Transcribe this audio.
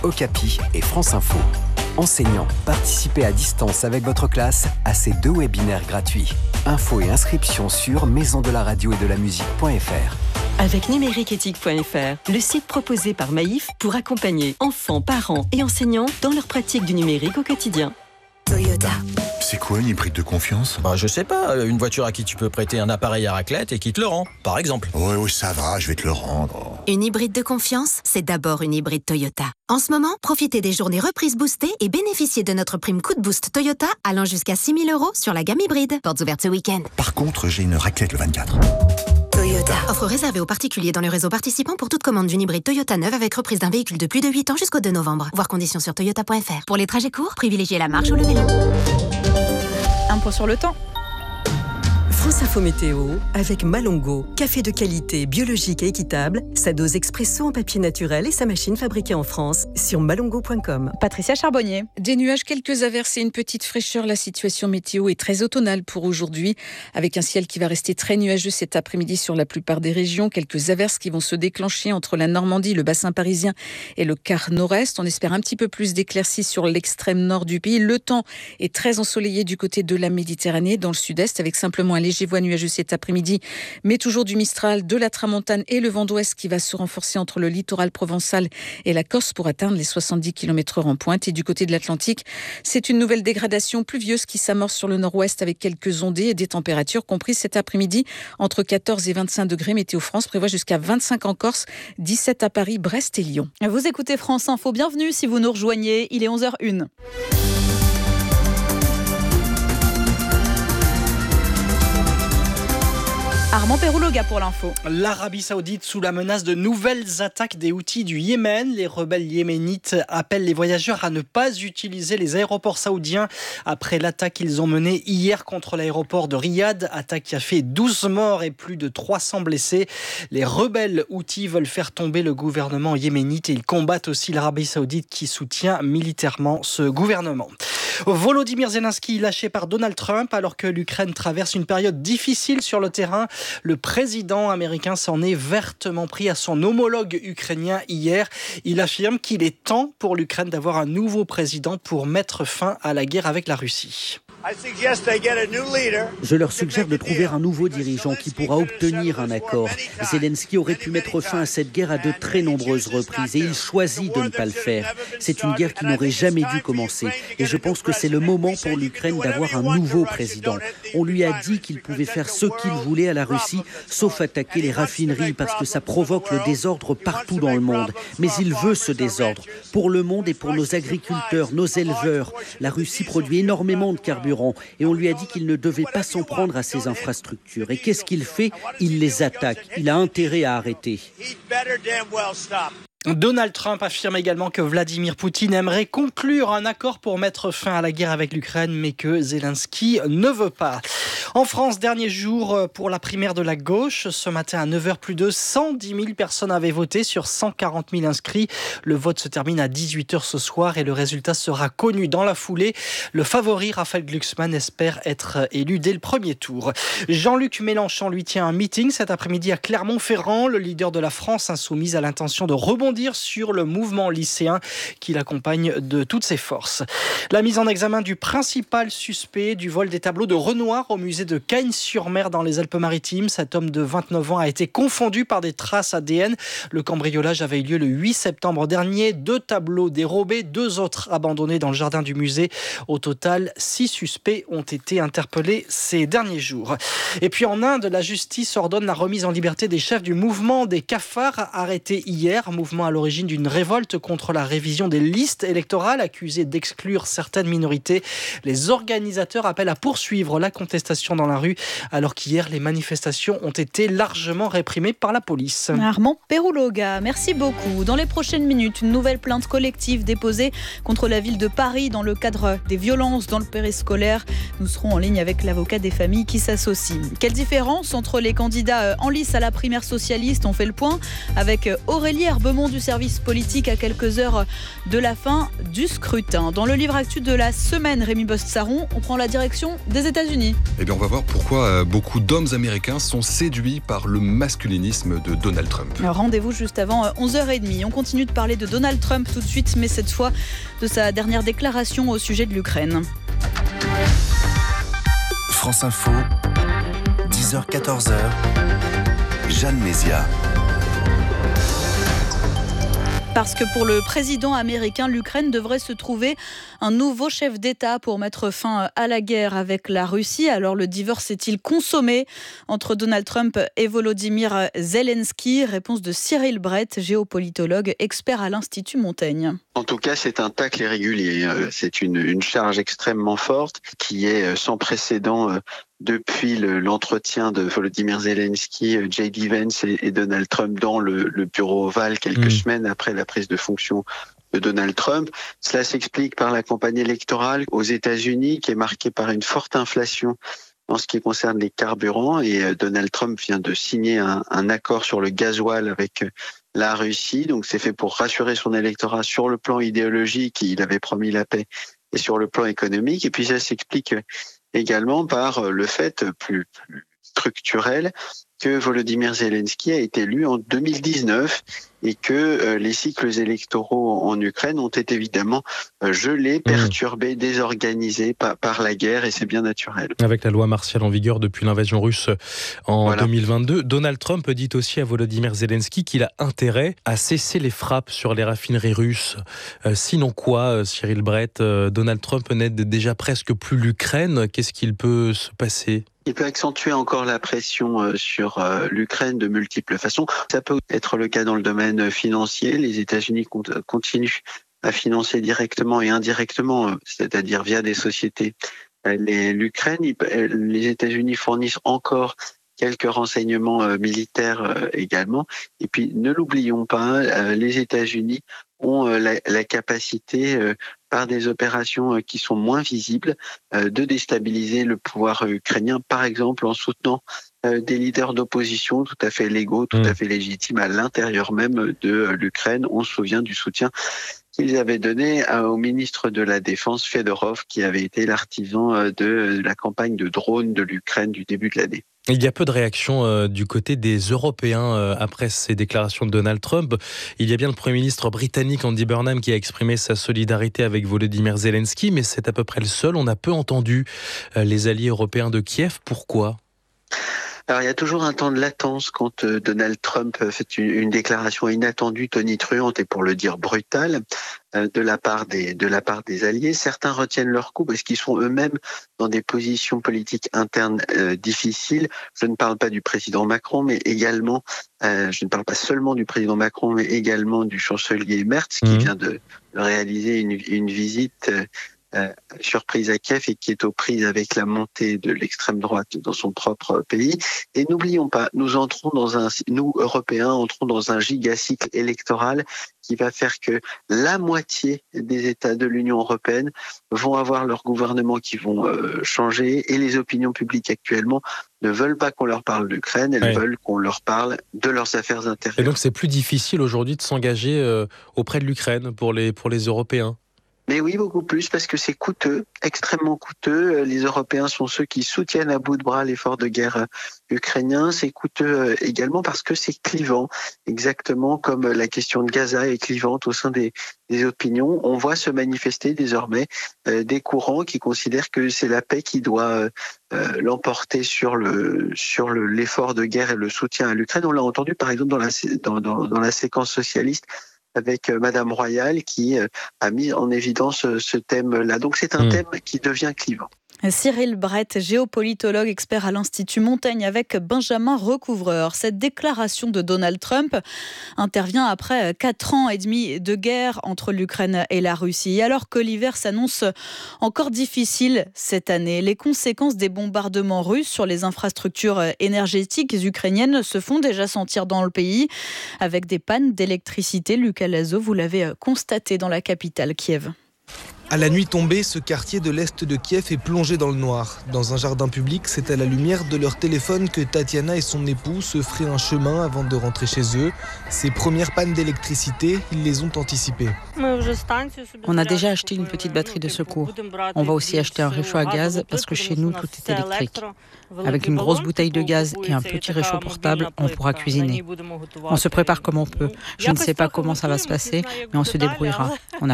Okapi et France Info. Enseignants, participez à distance avec votre classe à ces 2 webinaires gratuits. Infos et inscriptions sur maisondelaradio et de la musique.fr. Avec numériqueéthique.fr, le site proposé par Maïf pour accompagner enfants, parents et enseignants dans leur pratique du numérique au quotidien. Toyota. C'est quoi une hybride de confiance ? Je sais pas, une voiture à qui tu peux prêter un appareil à raclette et qui te le rend, par exemple. Oui, ça va, je vais te le rendre. Une hybride de confiance, c'est d'abord une hybride Toyota. En ce moment, profitez des journées reprises boostées et bénéficiez de notre prime coup de boost Toyota allant jusqu'à 6 000 € sur la gamme hybride. Portes ouvertes ce week-end. Par contre, j'ai une raclette le 24. Toyota. Offre réservée aux particuliers dans le réseau participant pour toute commande d'une hybride Toyota neuve avec reprise d'un véhicule de plus de 8 ans jusqu'au 2 novembre. Voir conditions sur toyota.fr. Pour les trajets courts, privilégiez la marche ou le vélo. Un point sur le temps. France Info Météo avec Malongo, café de qualité, biologique et équitable, sa dose expresso en papier naturel et sa machine fabriquée en France sur malongo.com. Patricia Charbonnier. Des nuages, quelques averses et une petite fraîcheur. La situation météo est très automnale pour aujourd'hui, avec un ciel qui va rester très nuageux cet après-midi sur la plupart des régions. Quelques averses qui vont se déclencher entre la Normandie, le bassin parisien et le quart nord-est. On espère un petit peu plus d'éclaircies sur l'extrême nord du pays. Le temps est très ensoleillé du côté de la Méditerranée, dans le sud-est, avec simplement un léger voie nuageux cet après-midi, mais toujours du Mistral, de la Tramontane et le vent d'ouest qui va se renforcer entre le littoral provençal et la Corse pour atteindre les 70 km/h en pointe. Et du côté de l'Atlantique, c'est une nouvelle dégradation pluvieuse qui s'amorce sur le nord-ouest avec quelques ondées et des températures comprises cet après-midi entre 14 et 25 degrés. Météo France prévoit jusqu'à 25 en Corse, 17 à Paris, Brest et Lyon. Vous écoutez France Info, bienvenue si vous nous rejoignez, il est 11h01. Armand Pérouloga pour l'info. L'Arabie Saoudite sous la menace de nouvelles attaques des Houthis du Yémen. Les rebelles yéménites appellent les voyageurs à ne pas utiliser les aéroports saoudiens après l'attaque qu'ils ont menée hier contre l'aéroport de Riyad. Attaque qui a fait 12 morts et plus de 300 blessés. Les rebelles Houthis veulent faire tomber le gouvernement yéménite et ils combattent aussi l'Arabie Saoudite qui soutient militairement ce gouvernement. Volodymyr Zelensky lâché par Donald Trump alors que l'Ukraine traverse une période difficile sur le terrain. Le président américain s'en est vertement pris à son homologue ukrainien hier. Il affirme qu'il est temps pour l'Ukraine d'avoir un nouveau président pour mettre fin à la guerre avec la Russie. Je leur suggère de trouver un nouveau dirigeant qui pourra obtenir un accord. Zelensky aurait pu mettre fin à cette guerre à de très nombreuses reprises et il choisit de ne pas le faire. C'est une guerre qui n'aurait jamais dû commencer et je pense que c'est le moment pour l'Ukraine d'avoir un nouveau président. On lui a dit qu'il pouvait faire ce qu'il voulait à la Russie, sauf attaquer les raffineries parce que ça provoque le désordre partout dans le monde. Mais il veut ce désordre pour le monde et pour nos agriculteurs, nos éleveurs. La Russie produit énormément de carburant et on lui a dit qu'il ne devait pas s'en prendre à ses infrastructures. Et qu'est-ce qu'il fait ? Il les attaque. Il a intérêt à arrêter. Donald Trump affirme également que Vladimir Poutine aimerait conclure un accord pour mettre fin à la guerre avec l'Ukraine, mais que Zelensky ne veut pas. En France, dernier jour pour la primaire de la gauche. Ce matin à 9h, plus de 110 000 personnes avaient voté sur 140 000 inscrits. Le vote se termine à 18h ce soir et le résultat sera connu dans la foulée. Le favori, Raphaël Glucksmann, espère être élu dès le premier tour. Jean-Luc Mélenchon lui tient un meeting cet après-midi à Clermont-Ferrand. Le leader de la France insoumise a l'intention de rebondir sur le mouvement lycéen qui l'accompagne de toutes ses forces. La mise en examen du principal suspect du vol des tableaux de Renoir au musée de Cagnes-sur-Mer dans les Alpes-Maritimes. Cet homme de 29 ans a été confondu par des traces ADN. Le cambriolage avait eu lieu le 8 septembre dernier. 2 tableaux dérobés, 2 autres abandonnés dans le jardin du musée. Au total, 6 suspects ont été interpellés ces derniers jours. Et puis en Inde, la justice ordonne la remise en liberté des chefs du mouvement des cafards arrêtés hier. Mouvement à l'origine d'une révolte contre la révision des listes électorales accusées d'exclure certaines minorités. Les organisateurs appellent à poursuivre la contestation dans la rue alors qu'hier les manifestations ont été largement réprimées par la police. Armand Pérouloga, merci beaucoup. Dans les prochaines minutes, une nouvelle plainte collective déposée contre la ville de Paris dans le cadre des violences dans le périscolaire. Nous serons en ligne avec l'avocat des familles qui s'associent. Quelle différence entre les candidats en lice à la primaire socialiste ? On fait le point avec Aurélie Herbemont du service politique à quelques heures de la fin du scrutin. Dans le livre actu de la semaine, Rémi Bost-Saron, on prend la direction des États-Unis. Eh bien, va voir pourquoi beaucoup d'hommes américains sont séduits par le masculinisme de Donald Trump. Rendez-vous juste avant 11h30. On continue de parler de Donald Trump tout de suite, mais cette fois de sa dernière déclaration au sujet de l'Ukraine. France Info, 10h, 14h, Jeanne Mézia. Parce que pour le président américain, l'Ukraine devrait se trouver un nouveau chef d'État pour mettre fin à la guerre avec la Russie. Alors le divorce est-il consommé entre Donald Trump et Volodymyr Zelensky ? Réponse de Cyril Brett, géopolitologue, expert à l'Institut Montaigne. En tout cas, c'est un tacle irrégulier. C'est une charge extrêmement forte qui est sans précédent depuis l'entretien de Volodymyr Zelensky, J.D. Vance et Donald Trump dans le bureau ovale quelques semaines après la prise de fonction de Donald Trump. Cela s'explique par la campagne électorale aux États-Unis qui est marquée par une forte inflation en ce qui concerne les carburants, et Donald Trump vient de signer un accord sur le gasoil avec la Russie. Donc c'est fait pour rassurer son électorat sur le plan idéologique, il avait promis la paix, et sur le plan économique. Et puis ça s'explique également par le fait plus structurel que Volodymyr Zelensky a été élu en 2019 et que les cycles électoraux en Ukraine ont été évidemment gelés, perturbés, désorganisés par la guerre, et c'est bien naturel. Avec la loi martiale en vigueur depuis l'invasion russe en 2022, Donald Trump dit aussi à Volodymyr Zelensky qu'il a intérêt à cesser les frappes sur les raffineries russes. Sinon quoi, Cyril Brett, Donald Trump n'aide déjà presque plus l'Ukraine. Qu'est-ce qu'il peut se passer ? Il peut accentuer encore la pression sur l'Ukraine de multiples façons. Ça peut être le cas dans le domaine financier. Les États-Unis continuent à financer directement et indirectement, c'est-à-dire via des sociétés, l'Ukraine. Les États-Unis fournissent encore quelques renseignements militaires également. Et puis, ne l'oublions pas, les États-Unis ont la capacité, par des opérations qui sont moins visibles, de déstabiliser le pouvoir ukrainien, par exemple en soutenant des leaders d'opposition tout à fait légaux, tout à fait légitimes à l'intérieur même de l'Ukraine. On se souvient du soutien qu'ils avaient donné au ministre de la Défense, Fedorov, qui avait été l'artisan de la campagne de drones de l'Ukraine du début de l'année. Il y a peu de réactions du côté des Européens après ces déclarations de Donald Trump. Il y a bien le Premier ministre britannique Andy Burnham qui a exprimé sa solidarité avec Volodymyr Zelensky, mais c'est à peu près le seul. On a peu entendu les alliés européens de Kiev. Pourquoi ? Alors, il y a toujours un temps de latence quand Donald Trump fait une déclaration inattendue, tonitruante et pour le dire brutale de la part des alliés. Certains retiennent leur coup parce qu'ils sont eux-mêmes dans des positions politiques internes difficiles. Je ne parle pas du président Macron, mais également, je ne parle pas seulement du président Macron, mais également du chancelier Merz qui vient de réaliser une visite surprise à Kiev et qui est aux prises avec la montée de l'extrême droite dans son propre pays. Et n'oublions pas, nous Européens, entrons dans un gigacycle électoral qui va faire que la moitié des États de l'Union européenne vont avoir leur gouvernement qui vont changer, et les opinions publiques actuellement ne veulent pas qu'on leur parle d'Ukraine, elles veulent qu'on leur parle de leurs affaires intérieures. Et donc c'est plus difficile aujourd'hui de s'engager auprès de l'Ukraine pour les Européens ? Mais oui, beaucoup plus, parce que c'est coûteux, extrêmement coûteux. Les Européens sont ceux qui soutiennent à bout de bras l'effort de guerre ukrainien. C'est coûteux également parce que c'est clivant, exactement comme la question de Gaza est clivante au sein des opinions. On voit se manifester désormais des courants qui considèrent que c'est la paix qui doit l'emporter sur l'effort de guerre et le soutien à l'Ukraine. On l'a entendu par exemple dans la séquence socialiste, avec Madame Royal qui a mis en évidence ce thème-là. Donc c'est un thème qui devient clivant. Cyril Brett, géopolitologue, expert à l'Institut Montaigne avec Benjamin Recouvreur. Cette déclaration de Donald Trump intervient après 4 ans et demi de guerre entre l'Ukraine et la Russie. Alors que l'hiver s'annonce encore difficile cette année, les conséquences des bombardements russes sur les infrastructures énergétiques ukrainiennes se font déjà sentir dans le pays, avec des pannes d'électricité. Lucas Lazo, vous l'avez constaté dans la capitale, Kiev. À la nuit tombée, ce quartier de l'est de Kiev est plongé dans le noir. Dans un jardin public, c'est à la lumière de leur téléphone que Tatiana et son époux se feraient un chemin avant de rentrer chez eux. Ces premières pannes d'électricité, ils les ont anticipées. On a déjà acheté une petite batterie de secours. On va aussi acheter un réchaud à gaz parce que chez nous, tout est électrique. Avec une grosse bouteille de gaz et un petit réchaud portable, on pourra cuisiner. On se prépare comme on peut. Je ne sais pas comment ça va se passer, mais on se débrouillera.